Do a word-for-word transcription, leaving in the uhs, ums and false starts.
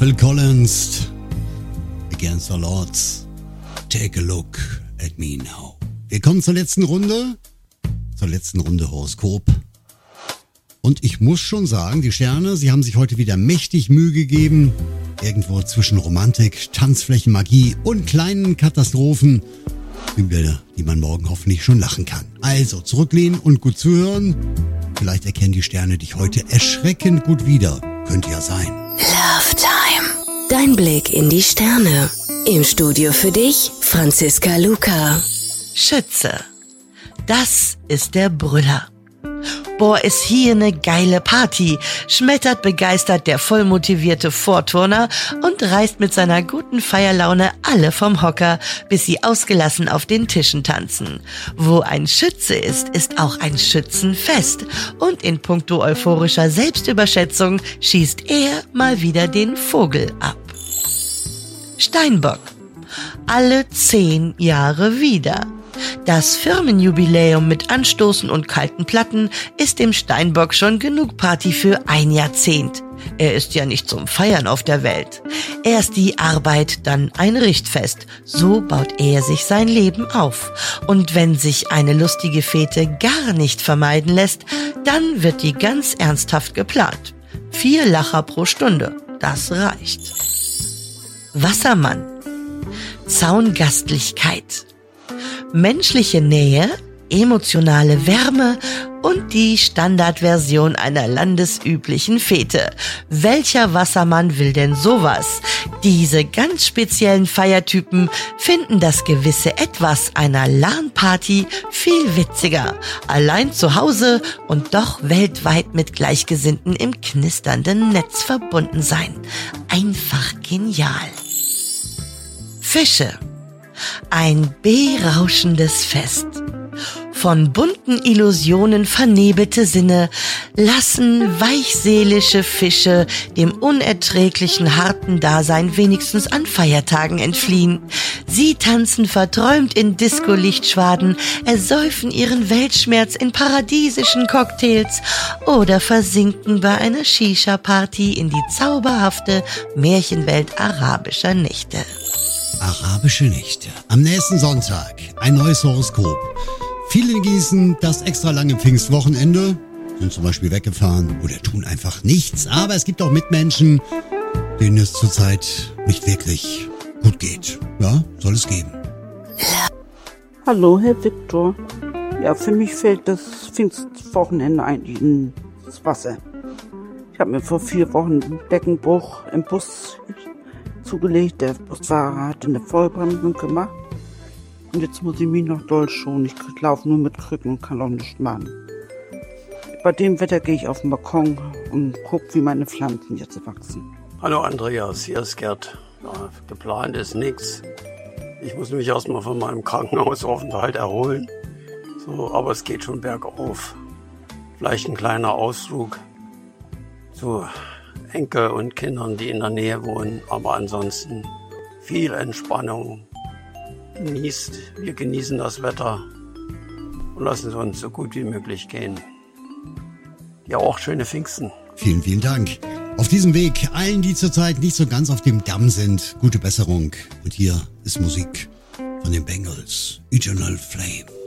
Phil Collins, Against All Odds. Take a look at me now. Wir kommen zur letzten Runde. Zur letzten Runde Horoskop. Und ich muss schon sagen, die Sterne, sie haben sich heute wieder mächtig Mühe gegeben. Irgendwo zwischen Romantik, Tanzflächenmagie und kleinen Katastrophen, über die man morgen hoffentlich schon lachen kann. Also zurücklehnen und gut zuhören. Vielleicht erkennen die Sterne dich heute erschreckend gut wieder. Könnte ja sein. Love Time. Dein Blick in die Sterne. Im Studio für dich, Franziska Luca. Schütze. Das ist der Brüller. Boah, ist hier eine geile Party, schmettert begeistert der vollmotivierte Vorturner und reißt mit seiner guten Feierlaune alle vom Hocker, bis sie ausgelassen auf den Tischen tanzen. Wo ein Schütze ist, ist auch ein Schützenfest. Und in puncto euphorischer Selbstüberschätzung schießt er mal wieder den Vogel ab. Steinbock. Alle zehn Jahre wieder. Das Firmenjubiläum mit Anstoßen und kalten Platten ist dem Steinbock schon genug Party für ein Jahrzehnt. Er ist ja nicht zum Feiern auf der Welt. Erst die Arbeit, dann ein Richtfest. So baut er sich sein Leben auf. Und wenn sich eine lustige Fete gar nicht vermeiden lässt, dann wird die ganz ernsthaft geplant. Vier Lacher pro Stunde, das reicht. Wassermann. Zaungastlichkeit. Menschliche Nähe, emotionale Wärme und die Standardversion einer landesüblichen Fete. Welcher Wassermann will denn sowas? Diese ganz speziellen Feiertypen finden das gewisse Etwas einer LAN-Party viel witziger. Allein zu Hause und doch weltweit mit Gleichgesinnten im knisternden Netz verbunden sein. Einfach genial. Fische. Ein berauschendes Fest. Von bunten Illusionen vernebelte Sinne lassen weichseelische Fische dem unerträglichen harten Dasein wenigstens an Feiertagen entfliehen. Sie tanzen verträumt in Disco-Lichtschwaden, ersäufen ihren Weltschmerz in paradiesischen Cocktails oder versinken bei einer Shisha-Party in die zauberhafte Märchenwelt arabischer Nächte. Arabische Nächte. Am nächsten Sonntag ein neues Horoskop. Viele genießen das extra lange Pfingstwochenende, sind zum Beispiel weggefahren oder tun einfach nichts. Aber es gibt auch Mitmenschen, denen es zurzeit nicht wirklich gut geht. Ja, soll es geben. Hallo, Herr Viktor. Ja, für mich fällt das Pfingstwochenende eigentlich ins Wasser. Ich habe mir vor vier Wochen einen Beckenbruch im Bus zugelegt. Der Busfahrer hatte eine Vollbremsung gemacht. Und jetzt muss ich mich noch doll schonen. Ich laufe nur mit Krücken und kann auch nichts machen. Bei dem Wetter gehe ich auf den Balkon und gucke, wie meine Pflanzen jetzt wachsen. Hallo Andreas, hier ist Gerd. Ja, geplant ist nichts. Ich muss mich erstmal von meinem Krankenhausaufenthalt erholen. So, aber es geht schon bergauf. Vielleicht ein kleiner Ausflug zu Enkel und Kindern, die in der Nähe wohnen. Aber ansonsten viel Entspannung. Genießt, wir genießen das Wetter und lassen es uns so gut wie möglich gehen. Ja, auch schöne Pfingsten. Vielen, vielen Dank. Auf diesem Weg allen, die zurzeit nicht so ganz auf dem Damm sind, gute Besserung. Und hier ist Musik von den Bengals, Eternal Flame.